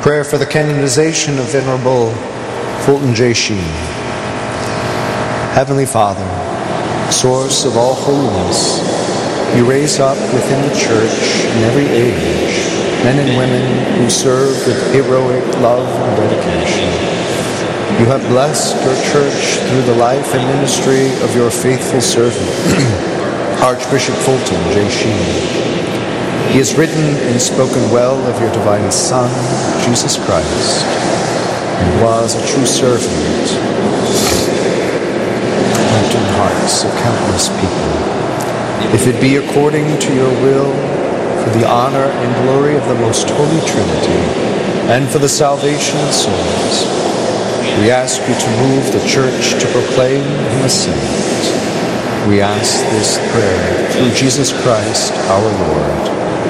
Prayer for the canonization of Venerable Fulton J. Sheen. Heavenly Father, source of all holiness, you raise up within the Church in every age men and women who serve with heroic love and dedication. You have blessed your Church through the life and ministry of your faithful servant, Archbishop Fulton J. Sheen. He has written and spoken well of your divine Son, Jesus Christ, and was a true servant, in hearts of countless people. If it be according to your will, for the honor and glory of the most holy Trinity, and for the salvation of souls, we ask you to move the Church to proclaim him a saint. We ask this prayer through Jesus Christ our Lord.